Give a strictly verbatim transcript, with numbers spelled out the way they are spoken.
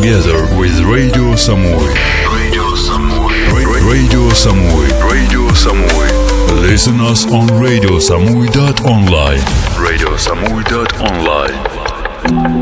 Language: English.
together with Radio Samui. Radio Samui. Radio Samui. Radio Samui. Listen us on radio samui dot online. radio samui dot online.